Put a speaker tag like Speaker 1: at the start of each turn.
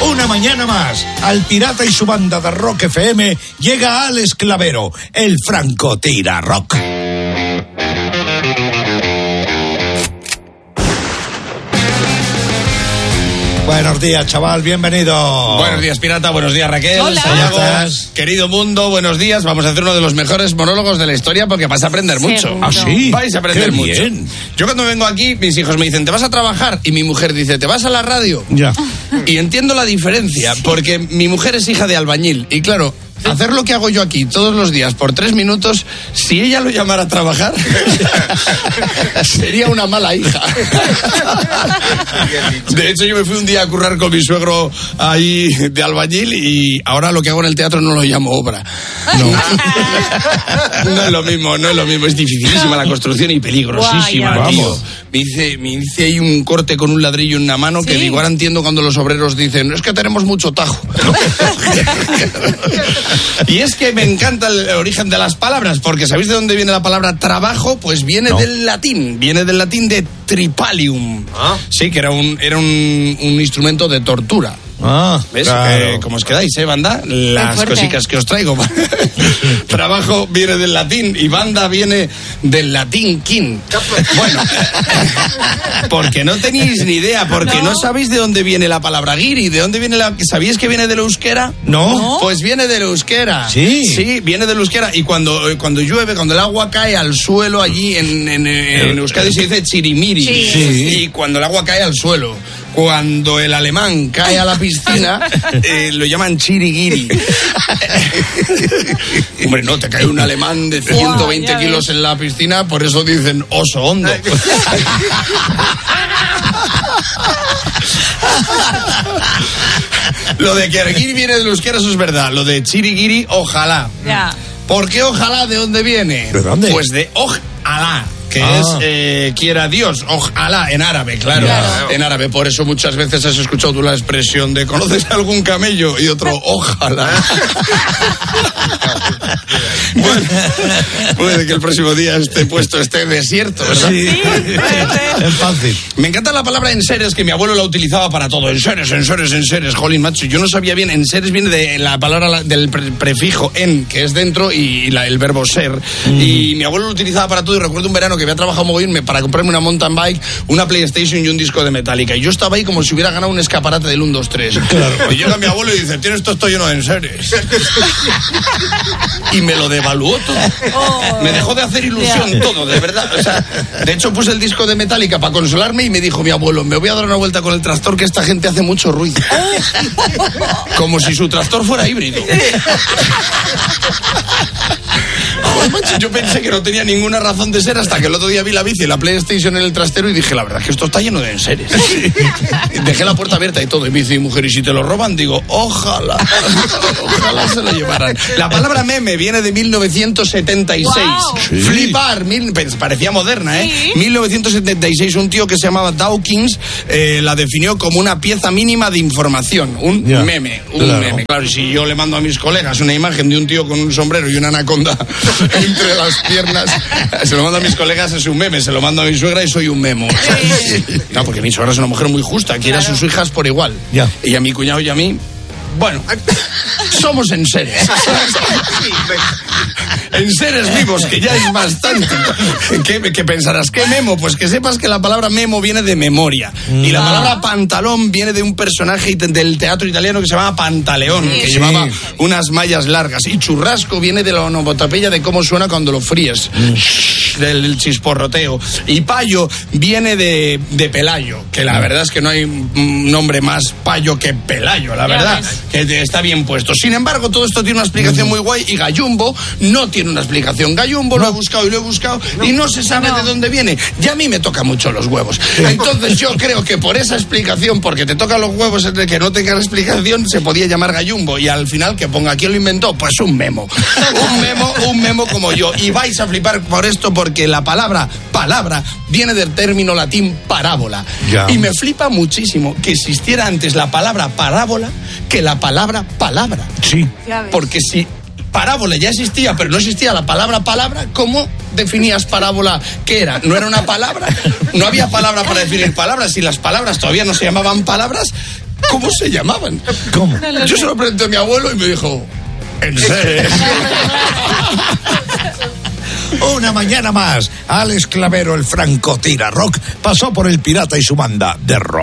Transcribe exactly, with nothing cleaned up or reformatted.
Speaker 1: Una mañana más, al Pirata y su banda de Rock F M llega Alex Clavero, el francotira rock. Buenos días, chaval, bienvenido.
Speaker 2: Buenos días, Pirata, buenos días, Raquel.
Speaker 3: Hola.
Speaker 2: Sayago, querido mundo, buenos días. Vamos a hacer uno de los mejores monólogos de la historia porque vais a aprender mucho.
Speaker 3: Seguro.
Speaker 1: ¿Ah, sí?
Speaker 2: Vais a aprender
Speaker 1: Qué
Speaker 2: mucho.
Speaker 1: bien.
Speaker 2: Yo cuando vengo aquí, mis hijos me dicen, ¿te vas a trabajar? Y mi mujer dice, ¿te vas a la radio?
Speaker 1: Ya.
Speaker 2: Y entiendo la diferencia, porque mi mujer es hija de albañil. Y claro, hacer lo que hago yo aquí todos los días por tres minutos, si ella lo llamara a trabajar, sería una mala hija. De hecho, yo me fui un día a currar con mi suegro ahí de albañil y ahora lo que hago en el teatro no lo llamo obra. No, no es lo mismo, no es lo mismo. Es dificilísima la construcción y peligrosísima,
Speaker 3: Guay,
Speaker 2: tío.
Speaker 1: vamos.
Speaker 2: Me hice, me hice ahí un corte con un ladrillo en una mano que
Speaker 3: ¿Sí?
Speaker 2: digo, ahora entiendo cuando los obreros dicen, es que tenemos mucho tajo. Y es que me encanta el origen de las palabras, porque ¿sabéis de dónde viene la palabra trabajo? Pues viene
Speaker 1: No.
Speaker 2: del latín, viene del latín de tripalium.
Speaker 1: Ah.
Speaker 2: Sí, que era un, era un, un instrumento de tortura.
Speaker 1: Ah,
Speaker 2: ¿Ves?
Speaker 1: claro.
Speaker 2: Eh, ¿Cómo os quedáis, eh, banda? Las
Speaker 3: fuerte.
Speaker 2: cositas que os traigo. Trabajo viene del latín y banda viene del latín kin. Bueno, porque no tenéis ni idea, porque no.
Speaker 3: No.
Speaker 2: sabéis de dónde viene la palabra guiri, de dónde viene la... ¿Sabíais que viene del euskera?
Speaker 1: ¿No?
Speaker 2: Pues viene del euskera.
Speaker 1: Sí.
Speaker 2: Sí, viene del euskera. Y cuando, eh, cuando llueve, cuando el agua cae al suelo allí en, en, en Euskadi se dice chirimiri.
Speaker 3: Sí.
Speaker 1: Sí.
Speaker 2: Y cuando el agua cae al suelo. Cuando el alemán cae a la piscina, eh, lo llaman chiriguiri. Hombre, no, te cae un alemán de ciento veinte
Speaker 3: ya
Speaker 2: kilos
Speaker 3: ves.
Speaker 2: en la piscina, por eso dicen oso hondo. Lo de que arguiri viene de euskera, eso es verdad. Lo de chiriguiri, ojalá.
Speaker 3: Ya.
Speaker 2: ¿Por qué ojalá? ¿De dónde viene?
Speaker 1: ¿De dónde?
Speaker 2: Pues de ojalá, que
Speaker 1: Ah.
Speaker 2: es eh, quiera Dios, ojalá, en árabe, claro.
Speaker 3: Claro.
Speaker 2: En árabe, por eso muchas veces has escuchado tú la expresión de ¿conoces algún camello? Y otro, ojalá. Bueno, puede que el próximo día este puesto esté desierto, ¿verdad?
Speaker 1: Sí,
Speaker 3: Sí, puede ser.
Speaker 1: es fácil.
Speaker 2: Me encanta la palabra enseres, que mi abuelo la utilizaba para todo. Enseres, enseres, enseres. Jolín, macho, yo no sabía bien. Enseres viene de la palabra la- del pre- prefijo en, que es dentro, y la- el verbo ser.
Speaker 1: Mm.
Speaker 2: Y mi abuelo lo utilizaba para todo. Y recuerdo un verano que había trabajado mogollón me- para comprarme una mountain bike, una PlayStation y un disco de Metallica. Y yo estaba ahí como si hubiera ganado un escaparate del uno, dos, tres.
Speaker 1: Claro.
Speaker 2: Y llega mi abuelo y dice, tienes todo esto lleno de enseres. Y me lo devaluó todo.
Speaker 3: Oh.
Speaker 2: Me dejó de hacer ilusión
Speaker 3: Ya.
Speaker 2: todo, de verdad. O sea, de hecho puse el disco de Metallica para consolarme y me dijo mi abuelo, me voy a dar una vuelta con el tractor que esta gente hace mucho ruido. Como si su tractor fuera híbrido. Joder, macho, yo pensé que no tenía ninguna razón de ser hasta que el otro día vi la bici y la PlayStation en el trastero y dije, la verdad es que esto está lleno de enseres. Dejé la puerta abierta y todo y me dice mi mujer, y si te lo roban, digo, ojalá, ojalá se lo llevaran. La palabra meme viene de mil novecientos setenta y seis.
Speaker 3: Wow.
Speaker 1: Sí.
Speaker 2: Flipar, mil- pues, parecía moderna, ¿eh?
Speaker 3: Sí.
Speaker 2: mil novecientos setenta y seis, un tío que se llamaba Dawkins eh, la definió como una pieza mínima de información, un
Speaker 1: Ya,
Speaker 2: meme, un
Speaker 1: claro.
Speaker 2: meme. Claro, y si yo le mando a mis colegas una imagen de un tío con un sombrero y una anaconda entre las piernas, se lo mando a mis colegas, es un meme, se lo mando a mi suegra y soy un memo. No, porque mi suegra es una mujer muy justa, quiere a sus hijas por igual.
Speaker 1: Ya.
Speaker 2: Y a mi cuñado y a mí, bueno, somos enseres. Enseres vivos, que ya es bastante. ¿Qué, qué pensarás? ¿Qué memo? Pues que sepas que la palabra memo viene de memoria. Y la palabra pantalón viene de un personaje del teatro italiano que se llamaba Pantaleón, que
Speaker 1: Sí.
Speaker 2: llevaba unas mallas largas. Y churrasco viene de la onomatopeya de cómo suena cuando lo fríes. Del chisporroteo. Y payo viene de, de Pelayo, que la verdad es que no hay un nombre más payo que Pelayo, la
Speaker 3: Ya
Speaker 2: verdad,
Speaker 3: ves.
Speaker 2: que te- está bien puesto. Sin embargo, todo esto tiene una explicación muy guay y Gallumbo no tiene una explicación. Gallumbo lo he buscado y lo he buscado y no se sabe
Speaker 3: No.
Speaker 2: de dónde viene. Y a mí me toca mucho los huevos. Entonces yo creo que por esa explicación, porque te tocan los huevos de que no tenga explicación, se podía llamar Gallumbo. Y al final que ponga quién lo inventó, pues un memo. Un memo, un memo como yo. Y vais a flipar por esto porque la palabra palabra viene del término latín parábola.
Speaker 1: Ya.
Speaker 2: Y me flipa muchísimo que existiera antes la palabra parábola que la palabra palabra.
Speaker 1: Sí.
Speaker 3: Ya ves.
Speaker 2: Porque si parábola ya existía, pero no existía la palabra palabra, ¿cómo definías parábola? ¿Qué era? ¿No era una palabra? No había palabra para definir palabras. Si las palabras todavía no se llamaban palabras, cómo se llamaban.
Speaker 1: ¿Cómo?
Speaker 2: Yo se lo pregunté a mi abuelo y me dijo, ¿en serio?
Speaker 1: Una mañana más, Alex Clavero, el franco tira rock, pasó por el pirata y su banda de rock.